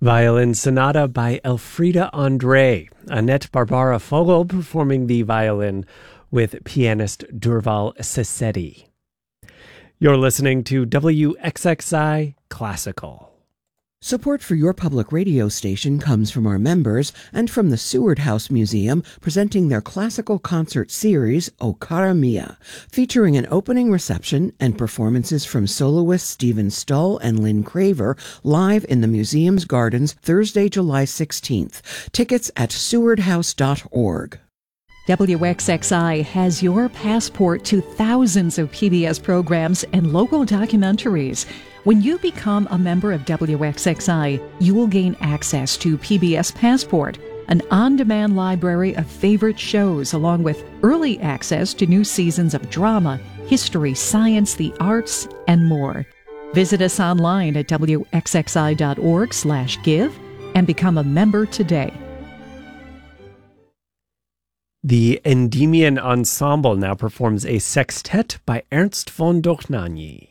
Violin Sonata by Elfriede André. Annette Barbara Fogel performing the violin with pianist Durval Sesedi. You're listening to WXXI Classical. Support for your public radio station comes from our members and from the Seward House Museum presenting their classical concert series, O Cara Mia, featuring an opening reception and performances from soloists Stephen Stull and Lynn Craver live in the museum's gardens Thursday, July 16th. Tickets at sewardhouse.org. WXXI has your passport to thousands of PBS programs and local documentaries. When you become a member of WXXI, you will gain access to PBS Passport, an on-demand library of favorite shows, along with early access to new seasons of drama, history, science, the arts, and more. Visit us online at wxxi.org/give and become a member today. The Endymion Ensemble now performs a sextet by Ernst von Dohnanyi.